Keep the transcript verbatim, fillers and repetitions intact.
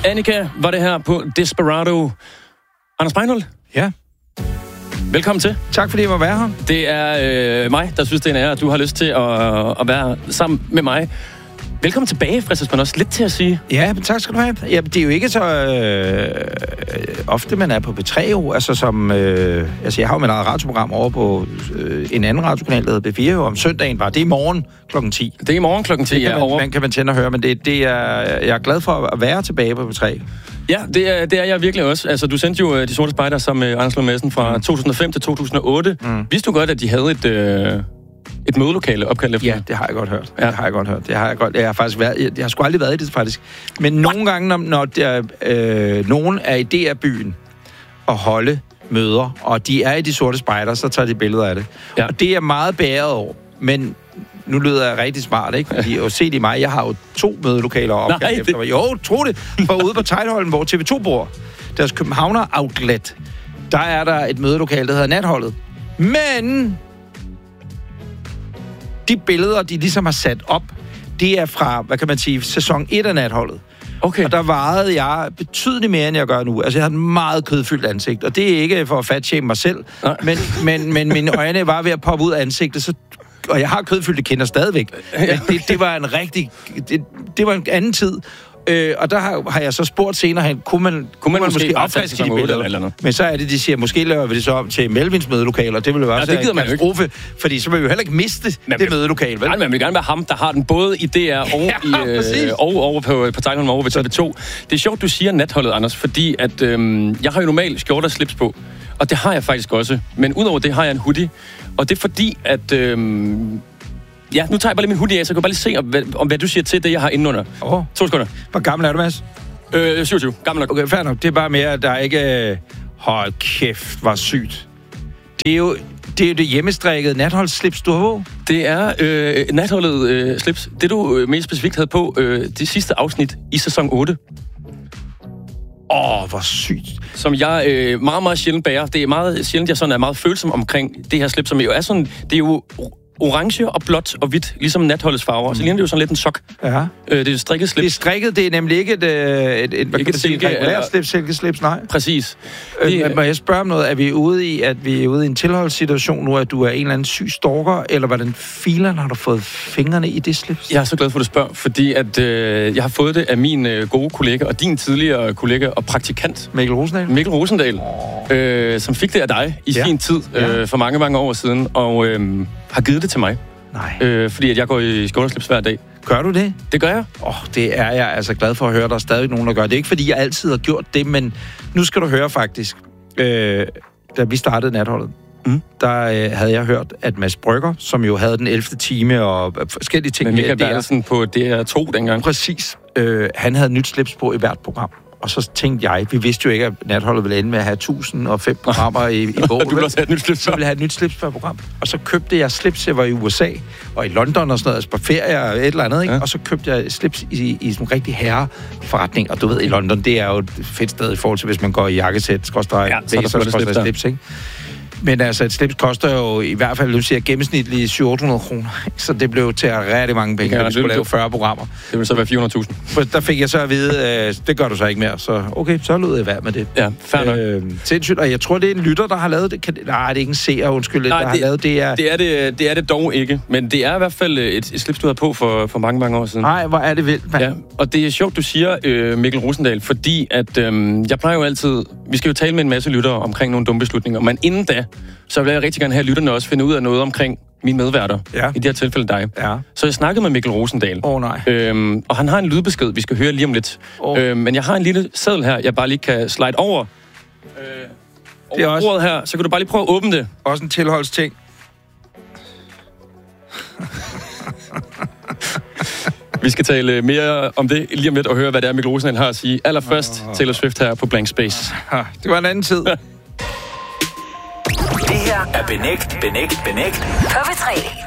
Annika var det her på Desperado. Anders Breinholt? Ja. Velkommen til. Tak fordi jeg må være her. Det er øh, mig, der synes, det er en ære, at du har lyst til at, at være sammen med mig. Velkommen tilbage, fristes man også lidt til at sige. Ja, men tak skal du have. Ja, det er jo ikke så øh, ofte, man er på B tre jo. Altså, som, øh, altså, jeg har jo mit eget radioprogram over på øh, en anden radiokanal, der hedder B fire jo, om søndagen var. Det er i morgen klokken ti. Det er i morgen klokken ti, ja. Man, over. man kan man tænde og høre, men det, det er, jeg er glad for at være tilbage på B tre. Ja, det er, det er jeg virkelig også. Altså, du sendte jo uh, De Sorte Spejdere sammen med Anders Lund Madsen fra mm. to tusind og fem til to tusind og otte. Mm. Vidste du godt, at de havde et... Øh Et mødelokale opkaldt efter? Ja, det har jeg godt hørt. Ja. Det har jeg godt hørt. Det har jeg godt. Jeg har faktisk været. Jeg, jeg har sgu aldrig været i det faktisk. Men What? nogle gange, når, når der, øh, nogen er i D R-byen og holde møder, og de er i De Sorte Spejdere, så tager de billeder af det. Ja. Og det er meget bæret over. Men nu lyder jeg rigtig smart, ikke? Fordi at se det i mig, jeg har jo to mødelokaler opkaldt Nej, efter mig. Jo, tro det. For ude på Teglholm, hvor T V to bor, deres Københavner Outlet, der er der et mødelokale, der hedder Natholdet. Men de billeder, de ligesom har sat op, det er fra, hvad kan man sige, sæson et af Natholdet. Okay. Og der varede jeg betydeligt mere, end jeg gør nu. Altså, jeg har et meget kødfyldt ansigt, og det er ikke for at fatshame mig selv, men, men, men mine øjne var ved at poppe ud af ansigtet, så, og jeg har kødfyldte kinder stadigvæk. Men det, det var en rigtig... Det, det var en anden tid. Øh, og der har, har jeg så spurgt senere hen, kunne man, kunne man, kunne man måske, måske opfriske de billeder? Eller noget. Men så er det, de siger, måske laver vi det så om til Melvins mødelokale, og det ville jo også være en katastrofe, fordi så vil vi jo heller ikke miste man det mødelokale, vel? Nej, man vil gerne være ham, der har den både i D R og, ja, i, øh, og over på, på Tegnholm og over ved T V to. Det er sjovt, du siger Natholdet, Anders, fordi at, øh, jeg har jo normalt skjorter og slips på, og det har jeg faktisk også. Men udover det har jeg en hoodie, og det er fordi, at... Øh, Ja, nu tager jeg bare lige min hoodie af, så jeg kan bare lige se, om hvad, om hvad du siger til det, jeg har indenunder. Åh. Oh. To sekunder. Hvor gammel er du, Mads? Øh, syvogtyve. Gammel nok. Okay, fair nok. Det er bare mere, at der ikke... Hold kæft, hvor sygt. Det er jo det, er jo det hjemmestrikkede natholdsslips, du har på. Det er øh, natholdet øh, slips. Det, du øh, mere specifikt havde på øh, det sidste afsnit i sæson otte. Åh, oh, hvor sygt. Som jeg øh, meget, meget sjældent bærer. Det er meget sjældent, jeg sådan er meget følsom omkring det her slip, som jo er sådan... Det er jo... orange og blåt og hvidt, ligesom natholdets farver. Mm. Så ligner det jo sådan lidt en sok. Ja. Øh, det er strikket slips. Det er strikket, det er nemlig ikke et, et, et, ikke et silke, regulært slips, silkeslips, nej. Præcis. Øh, det, må jeg spørge om noget? Er vi ude i, at vi er ude i en tilholdssituation nu, at du er en eller anden syg stalker, eller hvordan filen har du fået fingrene i det slips? Jeg er så glad for, at du spørger, fordi at, øh, jeg har fået det af min øh, gode kollega, og din tidligere kollega og praktikant. Mikkel Rosendal. Mikkel Rosendal, oh. øh, som fik det af dig i ja. sin tid, øh, ja. for mange, mange år siden, og øh, har givet det til mig. Nej. Øh, fordi at jeg går i skjorteslips hver dag. Gør du det? Det gør jeg. Åh, oh, det er jeg altså glad for at høre. Der er stadig nogen, der gør det. Det er ikke, fordi jeg altid har gjort det, men nu skal du høre faktisk. Øh, da vi startede Natholdet, mm. der øh, havde jeg hørt, at Mads Brygger, som jo havde den ellevte time og forskellige ting... Men Michael Bertelsen på D R to dengang. Præcis. Øh, han havde nyt slips på i hvert program. Og så tænkte jeg, vi vidste jo ikke, at Natholdet ville ende med at have tusind og fem programmer i, i bogen. Du ville også have et nyt slips. Så ville jeg have et nyt slips per program. Og så købte jeg slips, jeg var i U S A og i London og sådan noget, altså på ferie og et eller andet, ikke? Ja. Og så købte jeg slips i, i sådan en rigtig herreforretning. Og du ved, i London, det er jo et fedt sted i forhold til, hvis man går i jakkesæt, skorstræk, ja, så er der så slips, slips, ikke? Men altså, et slips koster jo i hvert fald, du siger, gennemsnitligt syv hundrede til otte hundrede kroner. Så det blev til rigtig mange penge, ja, vi skulle lave fyrre programmer. Det vil så være fire hundrede tusind. For der fik jeg så at vide, øh, det gør du så ikke mere. Så okay, så lød jeg værd med det. Ja, fair nok. Øh, sindssygt, og jeg tror, det er en lytter, der har lavet det. Kan, nej, det er ikke en seer, undskyld, nej, der det, har lavet det. Er... Det, er det, det er det dog ikke. Men det er i hvert fald et, et slips, du havde på for, for mange, mange år siden. Nej, hvor er det vildt, mand. Ja, og det er sjovt, du siger, øh, Mikkel Rosendal, fordi at øh, jeg plejer jo altid... Vi skal jo tale med en masse lyttere omkring nogle dumme beslutninger, men inden da, så vil jeg rigtig gerne have lytterne også finde ud af noget omkring mine medværter. Ja. I det her tilfælde dig. Ja. Så jeg snakkede med Mikkel Rosendal. Åh oh, nej. Øhm, og han har en lydbesked, vi skal høre lige om lidt. Oh. Øhm, men jeg har en lille seddel her, jeg bare lige kan slide over. Øh, over det er også... bordet her, så kan du bare lige prøve at åbne det. Også en tilholdsting. Vi skal tale mere om det lige om lidt og høre, hvad det er, Mikkel Rosendal har at sige. Allerførst oh. Taylor Swift her på Blank Space. Det var en anden tid. Det her er Benægt, Benægt, Benægt. K V tre.